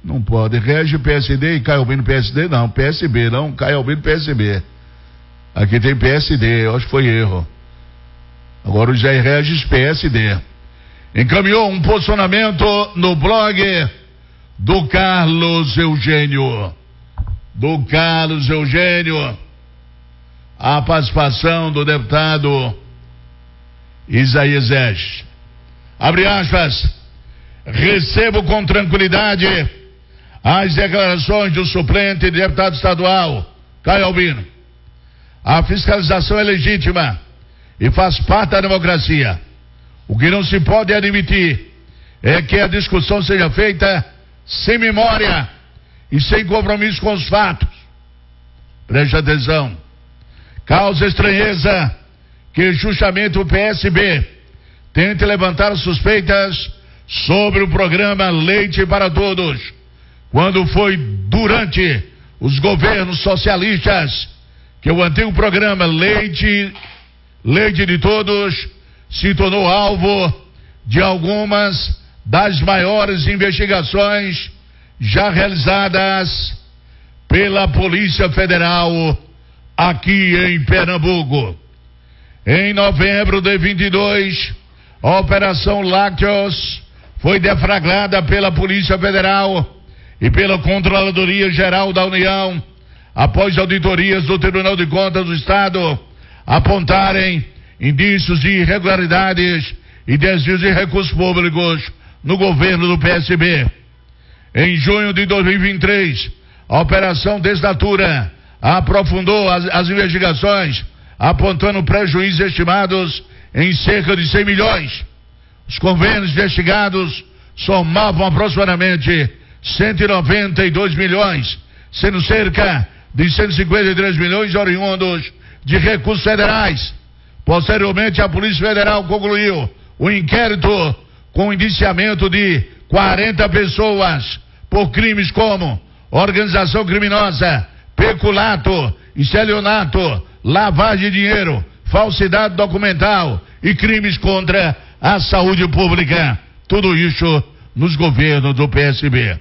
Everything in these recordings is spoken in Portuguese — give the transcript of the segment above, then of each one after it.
Não pode. Rege PSD e Caio Albino PSD, não. PSB, não. Caio Albino PSB. Aqui tem PSD, eu acho que foi erro. Agora o Jair Regis PSD. Encaminhou um posicionamento no blog do Carlos Eugênio. A participação do deputado Isaías Esch. Abre aspas. Recebo com tranquilidade as declarações do suplente de deputado estadual, Caio Albino. A fiscalização é legítima e faz parte da democracia. O que não se pode admitir é que a discussão seja feita sem memória e sem compromisso com os fatos. Preste atenção. Causa estranheza que justamente o PSB tente levantar suspeitas sobre o programa Leite para Todos, quando foi durante os governos socialistas que o antigo programa Leite de Todos se tornou alvo de algumas das maiores investigações já realizadas pela Polícia Federal aqui em Pernambuco. Em novembro de 22, a Operação Lácteos foi deflagrada pela Polícia Federal e pela Controladoria Geral da União, após auditorias do Tribunal de Contas do Estado apontarem indícios de irregularidades e desvios de recursos públicos no governo do PSB. Em junho de 2023, a Operação Desnatura aprofundou as investigações, apontando prejuízos estimados em cerca de 100 milhões. Os convênios investigados somavam aproximadamente 192 milhões, sendo cerca de 153 milhões oriundos de recursos federais. Posteriormente, a Polícia Federal concluiu o inquérito com indiciamento de 40 pessoas por crimes como organização criminosa, peculato, estelionato, lavagem de dinheiro, falsidade documental e crimes contra a saúde pública. Tudo isso nos governos do PSB.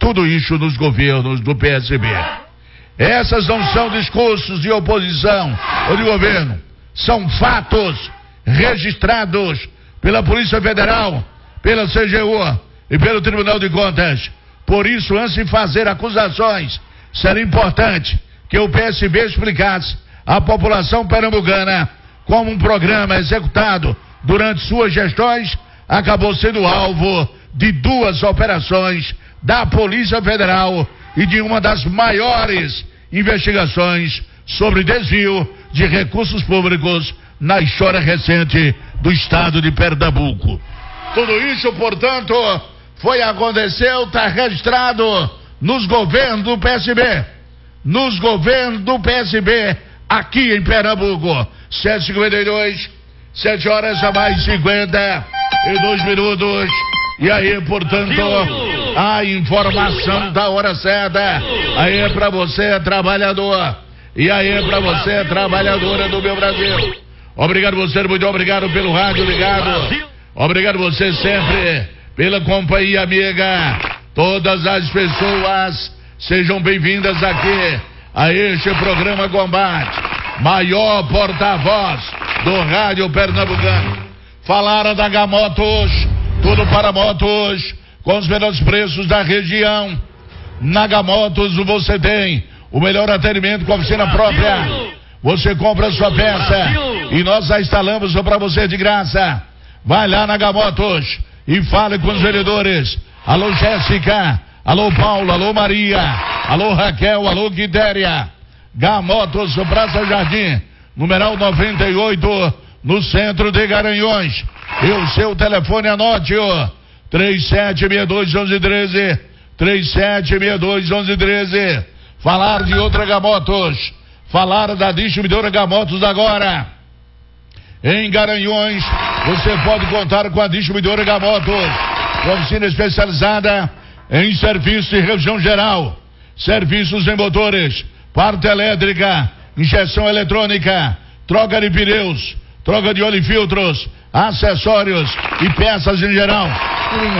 Essas não são discursos de oposição ou de governo. São fatos registrados pela Polícia Federal, pela CGU e pelo Tribunal de Contas. Por isso, antes de fazer acusações, seria importante que o PSB explicasse à população pernambucana como um programa executado durante suas gestões acabou sendo alvo de duas operações da Polícia Federal e de uma das maiores investigações sobre desvio de recursos públicos na história recente do estado de Pernambuco. Tudo isso, portanto, aconteceu, está registrado nos governos do PSB. Nos governos do PSB aqui em Pernambuco. 7h52, 7 horas a mais 52 minutos. E aí, portanto, a informação da hora certa. Aí é pra você, trabalhador. E aí é pra você, trabalhadora do meu Brasil. Obrigado você, muito obrigado pelo rádio ligado. Obrigado você sempre pela companhia amiga. Todas as pessoas sejam bem-vindas aqui a este programa Combate, maior porta-voz do rádio pernambucano. Falaram da Gamotos, tudo para motos, com os melhores preços da região. Na Gamotos você tem o melhor atendimento com oficina própria. Você compra a sua peça e nós a instalamos para você de graça. Vai lá na Gamotos e fale com os vendedores. Alô Jéssica, alô Paulo, alô Maria, alô Raquel, alô Quitéria. Gamotos, Praça Jardim, numeral 98, no centro de Garanhuns. E o seu telefone, anote-o: 3762-1113, 3762-1113. Falar de outra Gamotos, falar da distribuidora Gamotos agora. Em Garanhuns, você pode contar com a distribuidora Gamotos, oficina especializada em serviços de revisão geral, serviços em motores, parte elétrica, injeção eletrônica, troca de pneus, troca de óleo e filtros, acessórios e peças em geral.